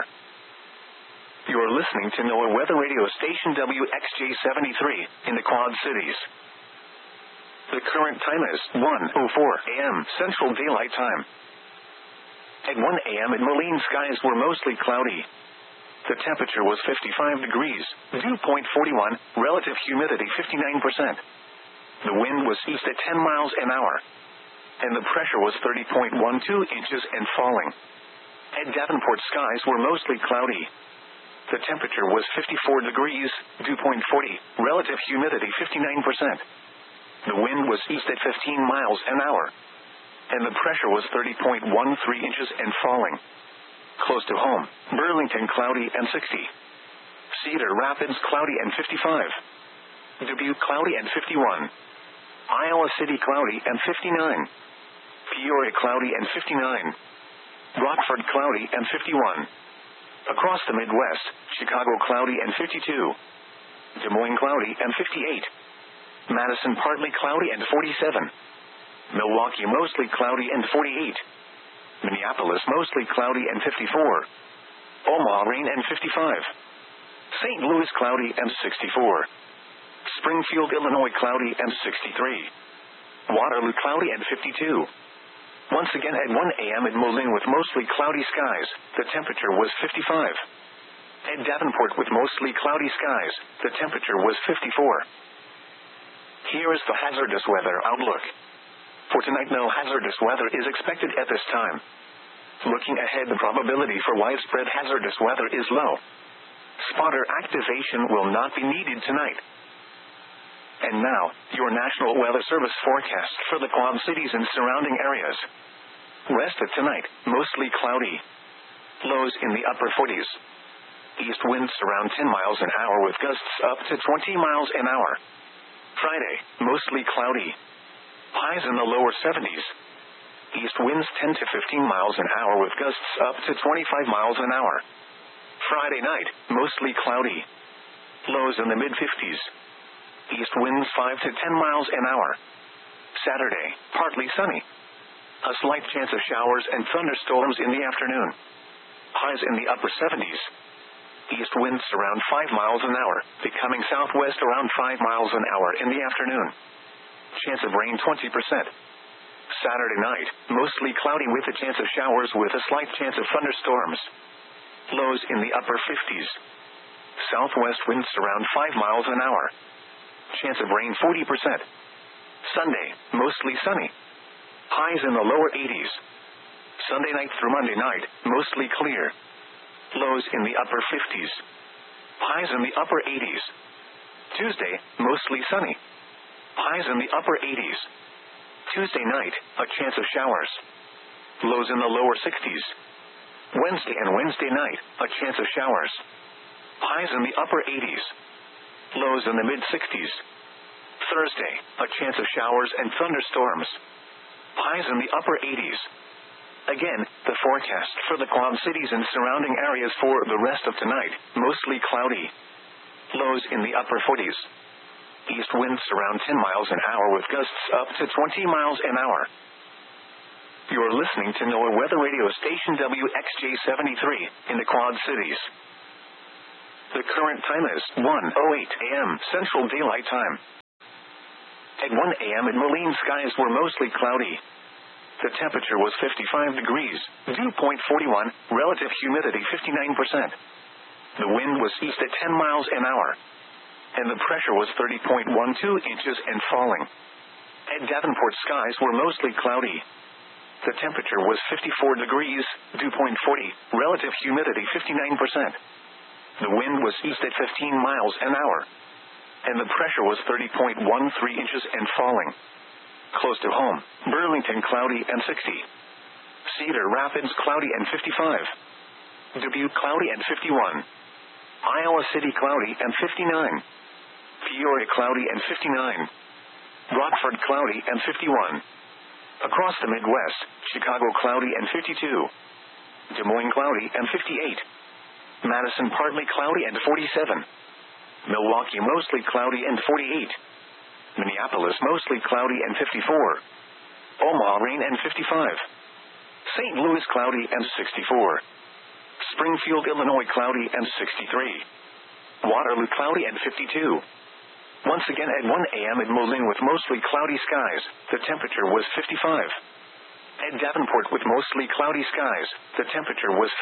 You're listening to NOAA Weather Radio Station WXJ73 in the Quad Cities. The current time is 1:04 a.m. Central Daylight Time. At 1 a.m. in Moline, skies were mostly cloudy. The temperature was 55 degrees, dew point 41, relative humidity 59%. The wind was east at 10 miles an hour. And the pressure was 30.12 inches and falling. At Davenport, skies were mostly cloudy. The temperature was 54 degrees, dew point 40, relative humidity 59%. The wind was east at 15 miles an hour. And the pressure was 30.13 inches and falling. Close to home, Burlington cloudy and 60. Cedar Rapids cloudy and 55. Dubuque cloudy and 51. Iowa City cloudy and 59. Peoria cloudy and 59. Rockford cloudy and 51. Across the Midwest, Chicago cloudy and 52. Des Moines cloudy and 58. Madison partly cloudy and 47. Milwaukee mostly cloudy and 48. Minneapolis mostly cloudy and 54. Omaha rain and 55. St. Louis cloudy and 64. Springfield, Illinois cloudy and 63. Waterloo cloudy and 52. Once again at 1 a.m. in Moline with mostly cloudy skies, the temperature was 55. At Davenport with mostly cloudy skies, the temperature was 54. Here is the hazardous weather outlook. For tonight, no hazardous weather is expected at this time. Looking ahead, the probability for widespread hazardous weather is low. Spotter activation will not be needed tonight. And now, your National Weather Service forecast for the Quad Cities and surrounding areas. Rest of tonight, mostly cloudy. Lows in the upper 40s. East winds around 10 miles an hour with gusts up to 20 miles an hour. Friday, mostly cloudy. Highs in the lower 70s. East winds 10 to 15 miles an hour with gusts up to 25 miles an hour. Friday night, mostly cloudy. Lows in the mid-50s. East winds 5 to 10 miles an hour. Saturday, partly sunny. A slight chance of showers and thunderstorms in the afternoon. Highs in the upper 70s. East winds around 5 miles an hour, becoming southwest around 5 miles an hour in the afternoon. Chance of rain 20%. Saturday night, mostly cloudy with a chance of showers with a slight chance of thunderstorms. Lows in the upper 50s. Southwest winds around 5 miles an hour. Chance of rain 40%. Sunday, mostly sunny. Highs in the lower 80s. Sunday night through Monday night, mostly clear. Lows in the upper 50s. Highs in the upper 80s. Tuesday, mostly sunny. Highs in the upper 80s. Tuesday night, a chance of showers. Lows in the lower 60s. Wednesday and Wednesday night, a chance of showers. Highs in the upper 80s. Lows in the mid-60s. Thursday, a chance of showers and thunderstorms. Highs in the upper 80s. Again, the forecast for the Quad Cities and surrounding areas for the rest of tonight, mostly cloudy. Lows in the upper 40s. East winds around 10 miles an hour with gusts up to 20 miles an hour. You're listening to NOAA Weather Radio Station WXJ73 in the Quad Cities. The current time is 1:08 a.m. Central Daylight Time. At 1 a.m. in Moline, skies were mostly cloudy. The temperature was 55 degrees, dew point 41, relative humidity 59%. The wind was east at 10 miles an hour, and the pressure was 30.12 inches and falling. At Davenport, skies were mostly cloudy. The temperature was 54 degrees, dew point 40, relative humidity 59%. The wind was east at 15 miles an hour, and the pressure was 30.13 inches and falling. Close to home, Burlington, cloudy and 60. Cedar Rapids, cloudy and 55. Dubuque, cloudy and 51. Iowa City, cloudy and 59. Peoria, cloudy and 59. Rockford, cloudy and 51. Across the Midwest, Chicago, cloudy and 52. Des Moines, cloudy and 58. Madison, partly cloudy and 47. Milwaukee, mostly cloudy and 48. Minneapolis, mostly cloudy and 54. Omaha, rain and 55. St. Louis, cloudy and 64. Springfield, Illinois, cloudy and 63. Waterloo, cloudy and 52. Once again at 1 a.m. in Moline with mostly cloudy skies, the temperature was 55. At Davenport with mostly cloudy skies, the temperature was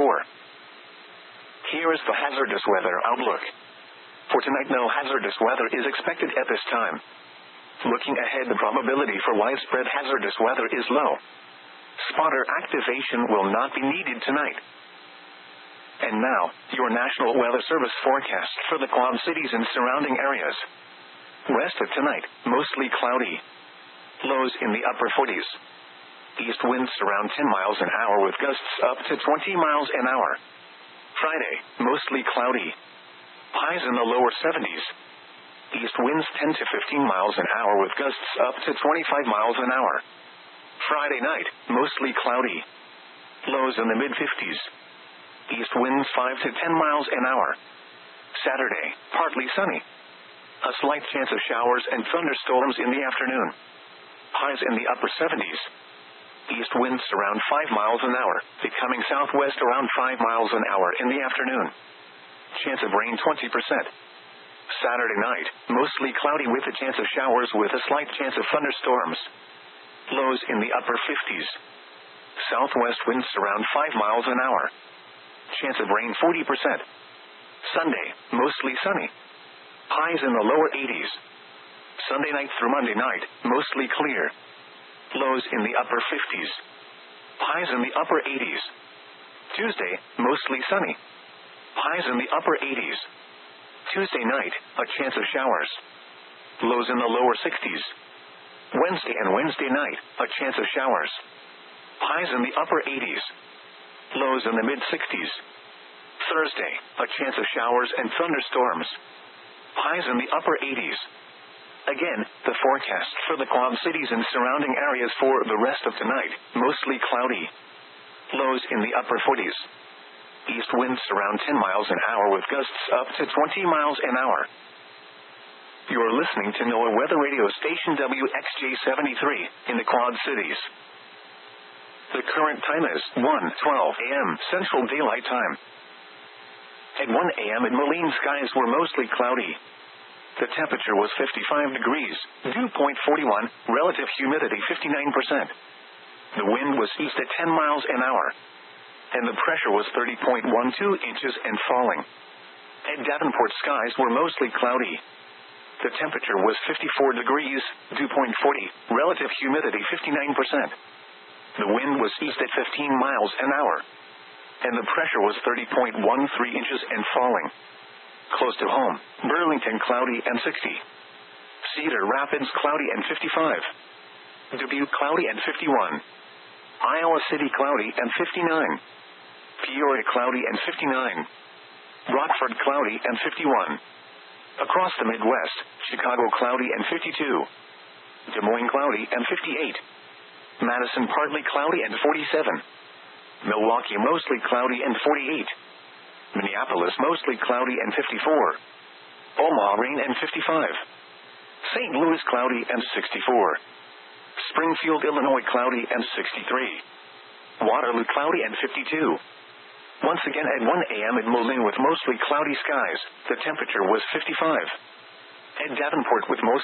54. Here is the hazardous weather outlook. For tonight, no hazardous weather is expected at this time. Looking ahead, the probability for widespread hazardous weather is low. Spotter activation will not be needed tonight. And now, your National Weather Service forecast for the Quad Cities and surrounding areas. Rest of tonight, mostly cloudy. Lows in the upper 40s. East winds around 10 miles an hour with gusts up to 20 miles an hour. Friday, mostly cloudy. Highs in the lower 70s. East winds 10 to 15 miles an hour with gusts up to 25 miles an hour. Friday night, mostly cloudy. Lows in the mid-50s. East winds 5 to 10 miles an hour. Saturday, partly sunny. A slight chance of showers and thunderstorms in the afternoon. Highs in the upper 70s. East winds around 5 miles an hour, becoming southwest around 5 miles an hour in the afternoon. Chance of rain 20%. Saturday night, mostly cloudy with a chance of showers with a slight chance of thunderstorms. Lows in the upper 50s. Southwest winds around 5 miles an hour. Chance of rain 40%. Sunday, mostly sunny. Highs in the lower 80s. Sunday night through Monday night, mostly clear. Lows in the upper 50s. Highs in the upper 80s. Tuesday, mostly sunny. Highs in the upper 80s. Tuesday night, a chance of showers. Lows in the lower 60s. Wednesday and Wednesday night, a chance of showers. Highs in the upper 80s. Lows in the mid-60s. Thursday, a chance of showers and thunderstorms. Highs in the upper 80s. Again, the forecast for the Quad Cities and surrounding areas for the rest of tonight, mostly cloudy. Lows in the upper 40s. East winds around 10 miles an hour with gusts up to 20 miles an hour. You are listening to NOAA Weather Radio Station WXJ73 in the Quad Cities. The current time is 1:12 a.m. Central Daylight Time. At 1 a.m. in Moline, skies were mostly cloudy. The temperature was 55 degrees, dew point 41, relative humidity 59%. The wind was east at 10 miles an hour, and the pressure was 30.12 inches and falling. At Davenport, skies were mostly cloudy. The temperature was 54 degrees, dew point 40, relative humidity 59%. The wind was east at 15 miles an hour, and the pressure was 30.13 inches and falling. Close to home, Burlington, cloudy and 60. Cedar Rapids, cloudy and 55. Dubuque, cloudy and 51. Iowa City, cloudy and 59. Peoria, cloudy and 59. Rockford, cloudy and 51. Across the Midwest, Chicago, cloudy and 52. Des Moines, cloudy and 58. Madison, partly cloudy and 47. Milwaukee, mostly cloudy and 48. Minneapolis, mostly cloudy and 54. Omaha, rain and 55. St. Louis, cloudy and 64. Springfield, Illinois, cloudy and 63. Waterloo, cloudy and 52. Once again at 1 a.m. in Moline with mostly cloudy skies, the temperature was 55. At Davenport with mostly